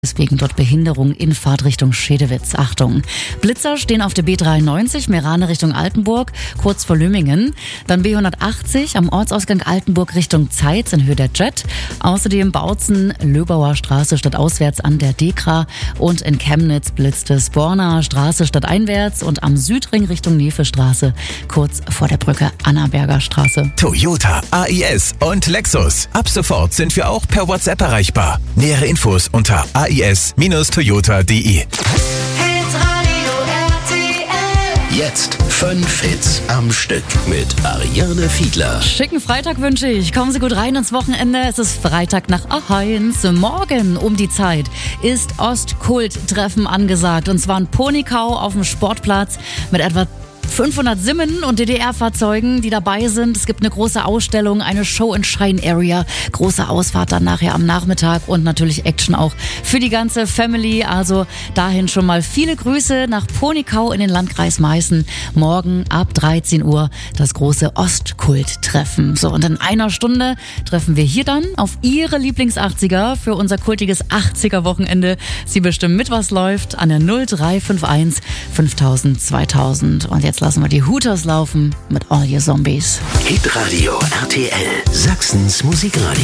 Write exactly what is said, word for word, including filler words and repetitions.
Deswegen dort Behinderung in Fahrtrichtung Schedewitz. Achtung. Blitzer stehen auf der B dreiundneunzig, Meerane Richtung Altenburg, kurz vor Lümmingen. Dann B hundertachtzig am Ortsausgang Altenburg Richtung Zeitz in Höhe der Jet. Außerdem Bautzen, Löbauer Straße stadtauswärts an der Dekra. Und in Chemnitz blitzt es Bornaer Straße stadteinwärts und am Südring Richtung Nevestraße, kurz vor der Brücke Annaberger Straße. Toyota, A I S und Lexus. Ab sofort sind wir auch per WhatsApp erreichbar. Nähere Infos unter a i s Bindestrich toyota punkt d e. Jetzt fünf Hits am Stück mit Ariane Fiedler. Schicken Freitag wünsche ich. Kommen Sie gut rein ins Wochenende. Es ist Freitag nach Heinz. Morgen um die Zeit ist Ostkult-Treffen angesagt. Und zwar in Ponickau auf dem Sportplatz mit etwa fünfhundert Simmen und D D R-Fahrzeugen, die dabei sind. Es gibt eine große Ausstellung, eine Show-and-Shine-Area, große Ausfahrt dann nachher am Nachmittag und natürlich Action auch für die ganze Family. Also dahin schon mal viele Grüße nach Ponickau in den Landkreis Meißen. Morgen ab dreizehn Uhr das große Ostkult-Treffen. So, und in einer Stunde treffen wir hier dann auf Ihre Lieblings-achtziger für unser kultiges achtziger-Wochenende. Sie bestimmen mit, was läuft an der null drei fünf eins fünftausend zweitausend. Und jetzt lassen wir die Hooters laufen mit All Your Zombies. Hitradio R T L, Sachsens Musikradio.